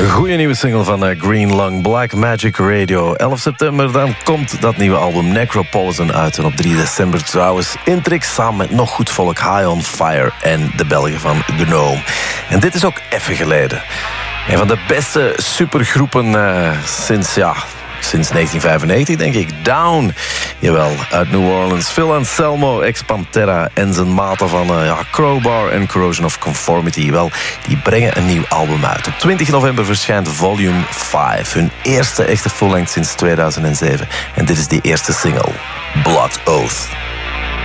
Een goede nieuwe single van Green Lung, Black Magic Radio. 11 september, dan komt dat nieuwe album Necropolitan uit. En op 3 december trouwens Intrix samen met nog goed volk High on Fire en de Belgen van Gnome. En dit is ook even geleden. Een van de beste supergroepen sinds 1995, denk ik. Down, jawel, uit New Orleans. Phil Anselmo, ex-Pantera en zijn maten van Crowbar en Corrosion of Conformity. Wel, die brengen een nieuw album uit. Op 20 november verschijnt Volume 5. Hun eerste echte full-length sinds 2007. En dit is die eerste single, Blood Oath.